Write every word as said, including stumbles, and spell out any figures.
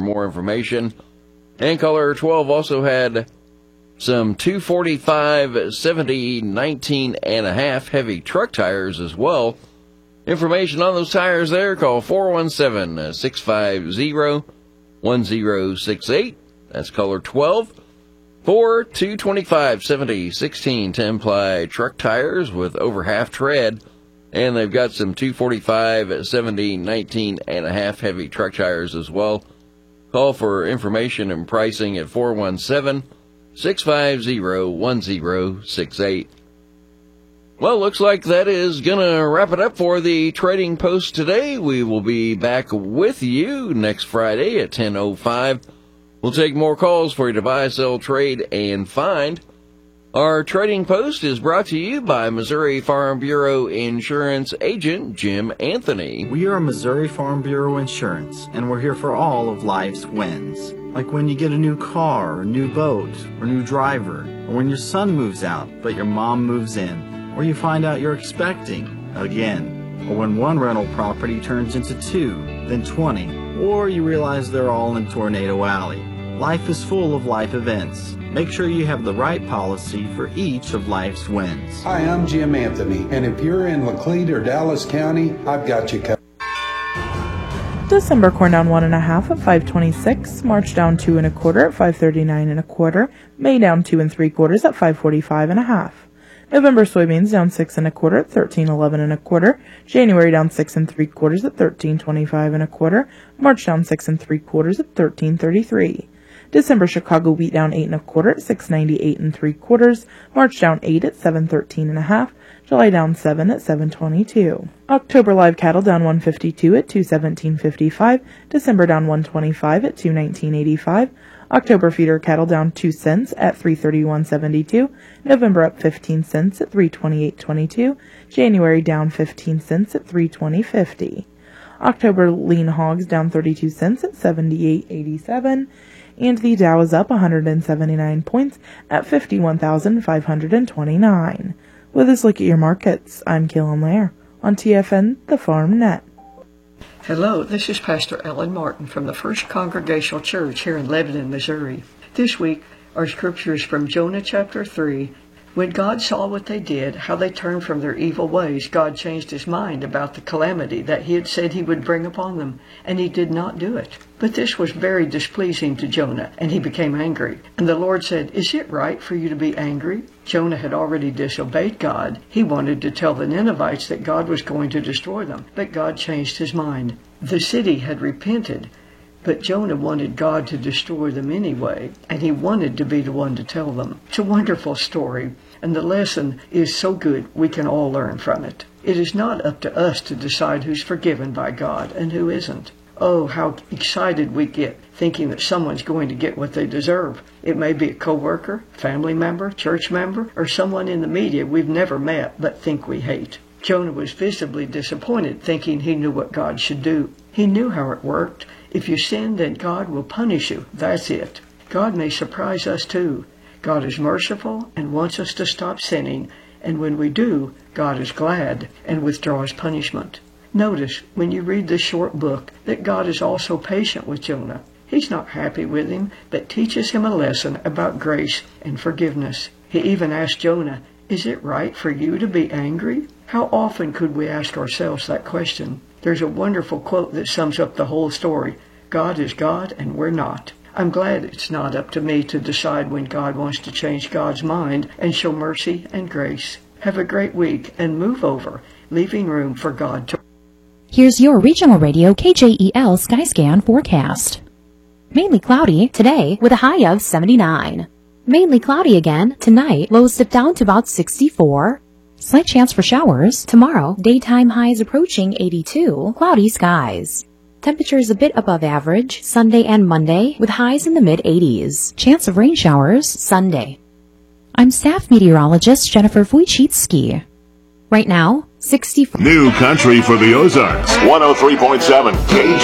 more information. And caller twelve also had some two forty-five seventy nineteen and a half heavy truck tires as well. Information on those tires there, call four one seven, six five zero, one zero six eight. That's caller twelve. For two twenty-five seventy sixteen ten-ply truck tires with over half tread. And they've got some two forty-five seventy nineteen and a half heavy truck tires as well. Call for information and pricing at four one seven, six five zero, one zero six eight. Well, looks like that is going to wrap it up for the Trading Post today. We will be back with you next Friday at ten oh five. We'll take more calls for you to buy, sell, trade, and find. Our Trading Post is brought to you by Missouri Farm Bureau Insurance Agent Jim Anthony. We are Missouri Farm Bureau Insurance, and we're here for all of life's wins. Like when you get a new car, or new boat, or new driver, or when your son moves out, but your mom moves in, or you find out you're expecting again, or when one rental property turns into two, then twenty, or you realize they're all in Tornado Alley. Life is full of life events. Make sure you have the right policy for each of life's wins. Hi, I'm Jim Anthony, and if you're in Laclede or Dallas County, I've got you covered. December corn down one and a half at five twenty-six, March down two and a quarter at five thirty-nine and a quarter, May down two and three quarters at five forty-five and a half. November soybeans down six and a quarter at thirteen eleven and a quarter. January down six and three quarters at thirteen twenty-five and a quarter. March down six and three quarters at thirteen thirty-three. December Chicago wheat down eight and a quarter at six ninety-eight and three quarters. March down eight at seven thirteen and a half. July down seven at seven twenty-two. October live cattle down one fifty-two at two seventeen fifty-five. December down one twenty-five at two nineteen eighty-five. October feeder cattle down two cents at three thirty-one seventy-two. November up fifteen cents at three twenty-eight twenty-two. January down fifteen cents at three twenty fifty. October lean hogs down thirty-two cents at seventy-eight eighty-seven. And the Dow is up one hundred seventy-nine points at fifty-one thousand five hundred twenty-nine. With this look at your markets, I'm Kaylin Lair on T F N, the Farm Net. Hello, this is Pastor Ellen Martin from the First Congregational Church here in Lebanon, Missouri. This week, our scripture is from Jonah chapter three. When God saw what they did, how they turned from their evil ways, God changed his mind about the calamity that he had said he would bring upon them, and he did not do it. But this was very displeasing to Jonah, and he became angry. And the Lord said, "Is it right for you to be angry?" Jonah had already disobeyed God. He wanted to tell the Ninevites that God was going to destroy them, but God changed his mind. The city had repented, but Jonah wanted God to destroy them anyway, and he wanted to be the one to tell them. It's a wonderful story, and the lesson is so good we can all learn from it. It is not up to us to decide who's forgiven by God and who isn't. Oh, how excited we get thinking that someone's going to get what they deserve. It may be a coworker, family member, church member, or someone in the media we've never met but think we hate. Jonah was visibly disappointed, thinking he knew what God should do. He knew how it worked. If you sin, then God will punish you. That's it. God may surprise us too. God is merciful and wants us to stop sinning, and when we do, God is glad and withdraws punishment. Notice, when you read this short book, that God is also patient with Jonah. He's not happy with him, but teaches him a lesson about grace and forgiveness. He even asked Jonah, "Is it right for you to be angry?" How often could we ask ourselves that question? There's a wonderful quote that sums up the whole story. God is God and we're not. I'm glad it's not up to me to decide when God wants to change God's mind and show mercy and grace. Have a great week and move over, leaving room for God to... Here's your regional radio K J E L Skyscan forecast. Mainly cloudy today with a high of seventy-nine. Mainly cloudy again tonight, lows dip down to about sixty-four. Slight chance for showers tomorrow, daytime highs approaching eighty-two, cloudy skies. Temperatures a bit above average Sunday and Monday with highs in the mid eighties. Chance of rain showers Sunday. I'm staff meteorologist Jennifer Wojcicki. Right now, sixty-four. New country for the Ozarks. one oh three point seven K